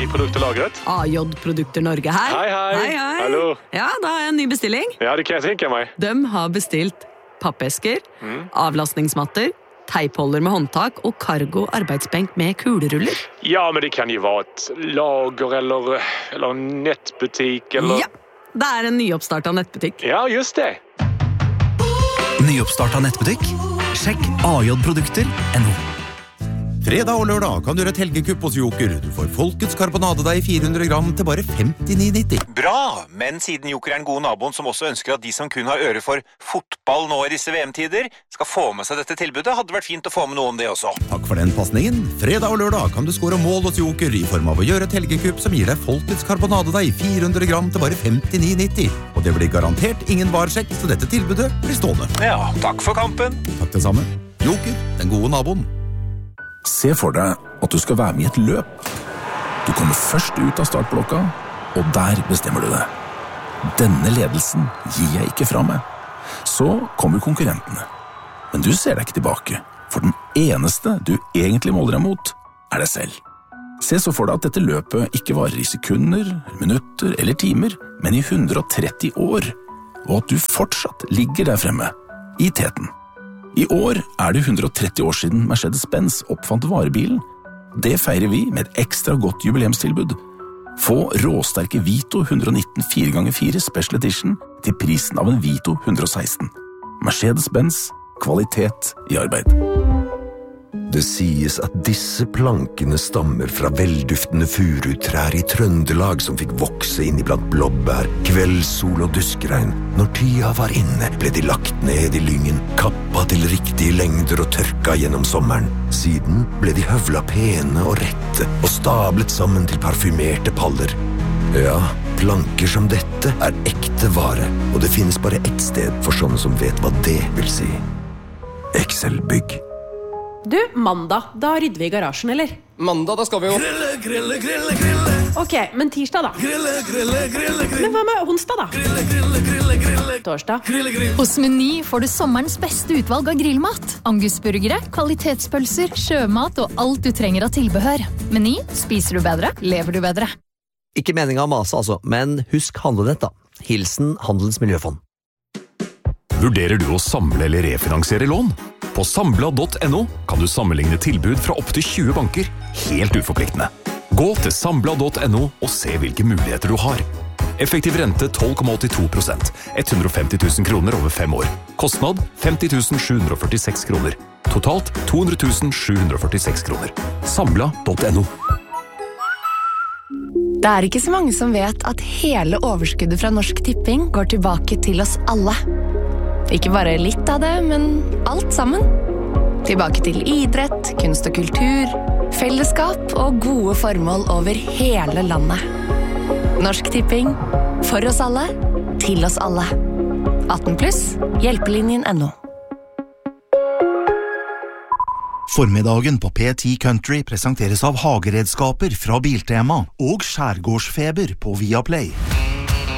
produkterlagret? AJ Produkter Norge her. Hei. Hallo. Ja, da har jeg en ny bestilling. Ja, det kan jeg tenke meg. De har bestilt pappesker, avlastningsmatter, teipholder med håndtak og cargo arbeidsbenk med kuleruller. Ja, men det kan jo være et lager eller nettbutikk eller... Ja, det er en nyoppstartet nettbutikk. Ja, just det. Nyoppstartet nettbutikk? Sjekk ajprodukter.no. Fredag og lørdag kan du gjøre et helgekupp hos Joker. Du får Folkets karbonadedeig 400 gram til bare 59,90. Bra, men siden Joker er en god naboen som også ønsker at de som kun har øre for fotball nå i disse VM-tider, skal få med seg dette tilbudet, hadde det vært fint å få med noe om det også. Takk for den passningen. Fredag og lørdag kan du score mål hos Joker i form av å gjøre et helgekupp som gir deg Folkets karbonadedeig 400 gram til bare 59,90. Og det blir garantert ingen varsjekk, så dette tilbudet blir stående. Ja, takk for kampen. Takk det samme. Joker, den gode naboen. Se for deg at du skal være med i et løp. Du kommer først ut av startblokka, og der bestemmer du deg. Denne ledelsen gir jeg ikke fra meg. Så kommer konkurrentene. Men du ser deg ikke tilbake, for den eneste du egentlig måler deg mot, er deg selv. Se så for deg at dette løpet ikke varer i sekunder, minutter eller timer, men i 130 år, og at du fortsatt ligger der fremme, i teten. I år er det 130 år siden Mercedes-Benz oppfant varebilen. Det feirer vi med et ekstra godt jubileumstilbud. Få råsterke Vito 119 4x4 Special Edition til prisen av en Vito 116. Mercedes-Benz, kvalitet i arbeid. Det sies at disse plankene stammer fra velduftende furutrær i Trøndelag som fikk vokse inn iblant blåbær, kveldssol og duskregn. Når tida var inne, ble de lagt ned i lyngen, kappa til riktige lengder og tørka gjennom sommeren. Siden ble de høvla pene og rette og stablet sammen til parfymerte paller. Ja, planker som dette er ekte vare, og det finnes bare ett sted for sånne som vet hva det vil si. Excel Bygg. Du, mandag, da rydder vi i garasjen, eller? Mandag, da skal vi jo Grille. Ok, men tirsdag da? Grille. Men hva med onsdag da? Torsdag? Hos Meny får du sommerens beste utvalg av grillmat. Angusburgere, kvalitetspølser, sjømat og alt du trenger av tilbehør. Meny, spiser du bedre, lever du bedre. Ikke meningen å mase altså, men husk handlenett da. Hilsen Handelens Miljøfond. Vurderer du å samle eller refinansiere lån? På Sambla.no kan du sammenligne tilbud fra opp til 20 banker, helt uforpliktende. Gå til Sambla.no og se hvilke muligheter du har. Effektiv rente 12,82%, 150 000 kroner over 5 år. Kostnad 50 746 kroner. Totalt 200 746 kroner. Sambla.no. Det er ikke så mange som vet at hele overskuddet fra Norsk Tipping går tilbake til oss alle. Ikke bare litt av det, men alt sammen. Tilbake til idrett, kunst og kultur, fellesskap og gode formål over hele landet. Norsk Tipping. For oss alle. Til oss alle. 18+, hjelpelinjen.no. Formiddagen på P10 Country presenteres av hageredskaper fra Biltema og skjærgårdsfeber på Viaplay.